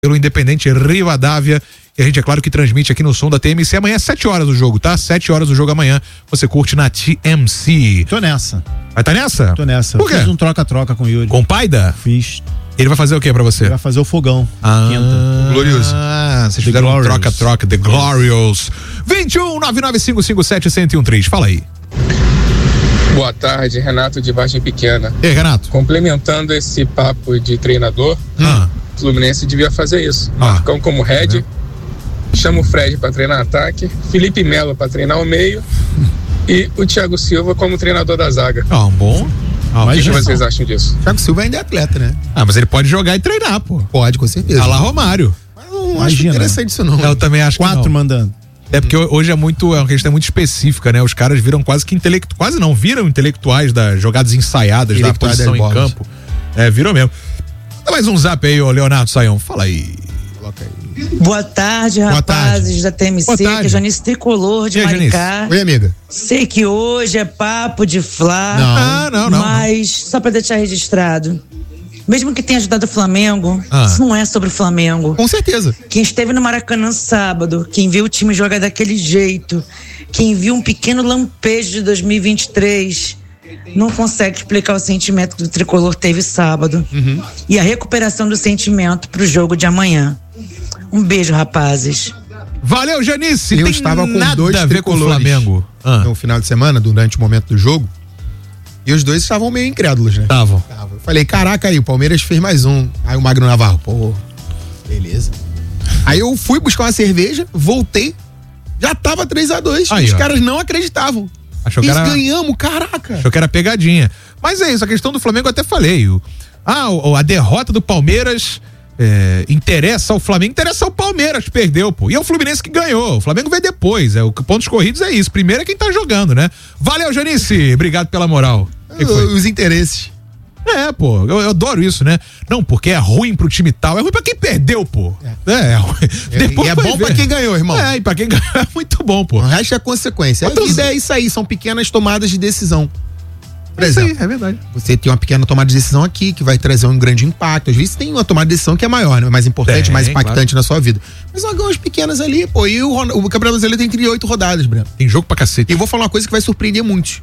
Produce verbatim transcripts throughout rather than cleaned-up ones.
pelo Independente Rivadavia. E a gente, é claro, que transmite aqui no som da T M C. Amanhã é sete horas o jogo, tá? sete horas o jogo amanhã. Você curte na T M C. Tô nessa. Vai tá nessa? Tô nessa. Por quê? Fiz um troca-troca com o Yuri. Com o Paida? Fiz. Ele vai fazer o que pra você? Ele vai fazer o fogão. Ah, quinta. Glorioso. Ah, vocês fizeram um troca-troca. The Glorious. vinte e um, nove nove cinco cinco sete, zero zero um três. Fala aí. Boa tarde, Renato de Vargem Pequena. E aí, Renato? Complementando esse papo de treinador, ah. o Fluminense devia fazer isso. Ah. Marcão como head, uhum. chama o Fred para treinar ataque, Felipe Melo para treinar o meio e o Thiago Silva como treinador da zaga. Ah, um bom. Ah, o que, que vocês acham disso? Thiago Silva ainda é atleta, né? Ah, mas ele pode jogar e treinar, pô. Pode, com certeza. Tá lá Romário. Mas não Imagina. acho interessante isso não. Eu também acho Quatro que não. mandando. É porque hoje é muito, é uma questão muito específica, né? Os caras viram quase que intelectuais, quase não, viram intelectuais das jogadas ensaiadas, da posição em campo. É, viram mesmo. Dá mais um zap aí, ô Leonardo Saião. Fala aí. Coloca aí. Boa tarde, Boa rapazes tarde. da T M C, que é Janice Tricolor de Maricá. Oi, amiga. Sei que hoje é papo de Flá. Não, ah, não, não. Mas, não. só pra deixar registrado, mesmo que tenha ajudado o Flamengo, ah. isso não é sobre o Flamengo. Com certeza. Quem esteve no Maracanã sábado, quem viu o time jogar daquele jeito, quem viu um pequeno lampejo de dois mil e vinte e três, não consegue explicar o sentimento que o Tricolor teve sábado. Uhum. E a recuperação do sentimento pro jogo de amanhã. Um beijo, rapazes. Valeu, Janice. Eu Tem estava com nada dois a ver com o Flamengo. Ah. No final de semana, durante o momento do jogo. E os dois estavam meio incrédulos, né? Estavam. Eu falei, caraca, aí, o Palmeiras fez mais um. Aí o Magno Navarro, pô, beleza. Aí eu fui buscar uma cerveja, voltei, já tava três a dois. Os ó. caras não acreditavam. Achou Eles que era... ganhamos, caraca. Achou que era pegadinha. Mas é isso, a questão do Flamengo eu até falei. O... Ah, a derrota do Palmeiras é, interessa ao Flamengo, interessa ao Palmeiras, perdeu, pô. E é o Fluminense que ganhou. O Flamengo veio depois. É, o pontos corridos é isso. Primeiro é quem tá jogando, né? Valeu, Janice. Obrigado pela moral. Que que Os interesses. É, pô, eu, eu adoro isso, né? Não, porque é ruim pro time tal, é ruim pra quem perdeu, pô. É, é, é Depois e é bom ver. pra quem ganhou, irmão. É, e pra quem ganhou é muito bom, pô. O resto é consequência. A vida é isso aí, são pequenas tomadas de decisão. Por exemplo, é, isso aí, é verdade. Você tem uma pequena tomada de decisão aqui que vai trazer um grande impacto. Às vezes tem uma tomada de decisão que é maior, né? Mais importante, tem, mais impactante claro. na sua vida. Mas algumas pequenas ali, pô. E o, o Campeonato Brasileiro tem trinta e oito rodadas, Breno. Tem jogo pra cacete. E eu vou falar uma coisa que vai surpreender muitos.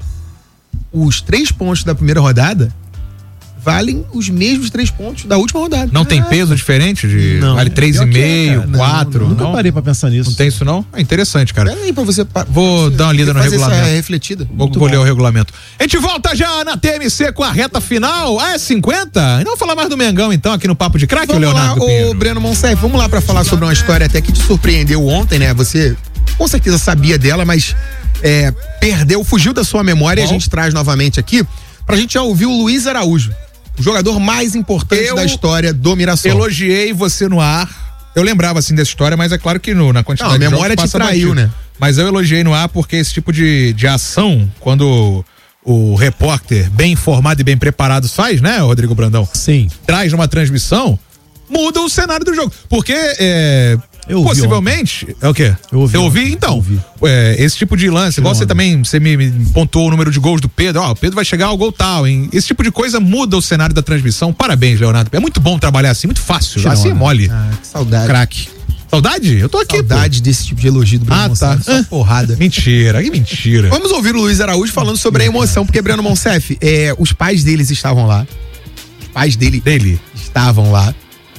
Os três pontos da primeira rodada valem os mesmos três pontos da última rodada. Não ah, tem peso diferente? De não, vale três e meio, quatro? Nunca não? parei pra pensar nisso. Não tem isso não? É interessante, cara. Pera aí pra você. Pra vou você dar uma lida no regulamento. Essa refletida. Vou, vou ler o regulamento. A gente volta já na T M C com a reta final. Ah, é cinquenta? Não vou falar mais do Mengão então aqui no Papo de Craque, Leonardo Pinheiro. Ô, Breno Monsef, vamos lá pra falar sobre uma história até que te surpreendeu ontem, né? Você com certeza sabia dela, mas é, perdeu, fugiu da sua memória. Bom. E a gente traz novamente aqui pra gente já ouvir o Luiz Araújo, o jogador mais importante eu da história do Mirassol. Elogiei você no ar. Eu lembrava assim dessa história, mas é claro que no, na quantidade não, de a memória te traiu, né? Mas eu elogiei no ar porque esse tipo de, de ação, quando o, o repórter bem informado e bem preparado faz, né, Rodrigo Brandão? Sim. Traz numa transmissão, muda o cenário do jogo. Porque é, eu possivelmente ontem. é o quê? Eu ouvi. Eu ouvi, então. Eu ouvi. É, esse tipo de lance, igual você também, você me, me pontuou o número de gols do Pedro, ó, o Pedro vai chegar ao gol tal, hein? Esse tipo de coisa muda o cenário da transmissão. Parabéns, Leonardo. É muito bom trabalhar assim, muito fácil. Tirona. Assim é mole. Ah, que saudade. Craque. Saudade? Eu tô aqui, Saudade pô. desse tipo de elogio do Breno Ah, Monsef, tá. Só porrada. Mentira, que mentira. Vamos ouvir o Luiz Araújo falando sobre a emoção, porque Breno Monsef, é, os pais deles estavam lá. Os pais dele, dele estavam lá.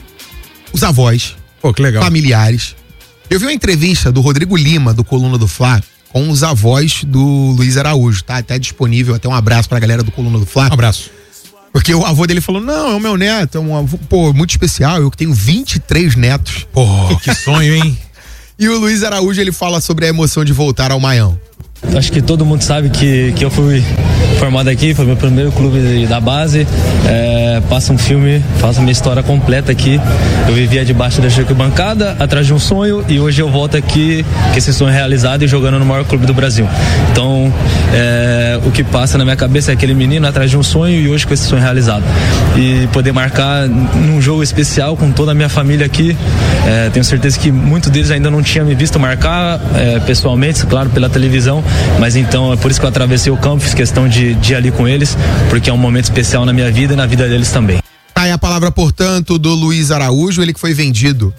Os avós. Pô, que legal. Familiares. Eu vi uma entrevista do Rodrigo Lima, do Coluna do Fla, com os avós do Luiz Araújo, tá? Até disponível, até um abraço pra galera do Coluna do Fla. Um abraço. Porque o avô dele falou, não, é o meu neto, é um avô, pô, muito especial, eu que tenho vinte e três netos. Pô, que sonho, hein? E o Luiz Araújo, ele fala sobre a emoção de voltar ao Maião. Acho que todo mundo sabe que, que eu fui formado aqui, foi meu primeiro clube da base. É, passa um filme, faço minha história completa aqui. Eu vivia debaixo da arquibancada, atrás de um sonho, e hoje eu volto aqui com esse sonho realizado e jogando no maior clube do Brasil. Então, é, o que passa na minha cabeça é aquele menino atrás de um sonho e hoje com esse sonho realizado. E poder marcar num jogo especial com toda a minha família aqui. É, tenho certeza que muitos deles ainda não tinham me visto marcar é, pessoalmente, claro, pela televisão. Mas então é por isso que eu atravessei o campo, fiz questão de, de ir ali com eles, porque é um momento especial na minha vida e na vida deles também. Aí a palavra, portanto, do Luiz Araújo, ele que foi vendido